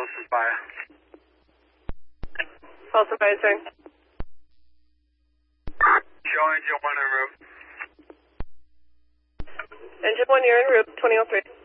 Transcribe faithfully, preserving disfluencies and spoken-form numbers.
this is Baya. Also Baya, sir. Show engine one en route. Engine one, you're en route, twenty oh three.